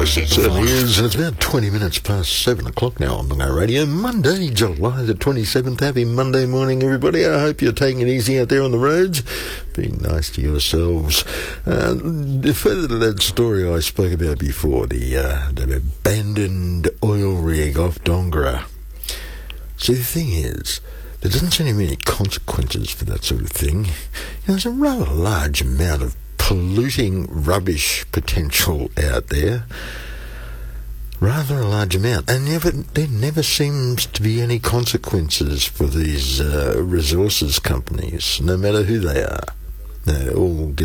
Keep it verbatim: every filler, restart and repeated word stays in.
Yes, it certainly is, and it's about twenty minutes past seven o'clock now on Bungo Radio. Monday, July the twenty-seventh. Happy Monday morning, everybody. I hope you're taking it easy out there on the roads. Be nice to yourselves. Uh, further to that story I spoke about before, the, uh, the abandoned oil rig off Dongara. See, the thing is, there doesn't seem to be any consequences for that sort of thing. You know, there's a rather large amount of polluting rubbish potential out there. Rather a large amount. And never, there never seems to be any consequences for these uh, resources companies, no matter who they are. They all get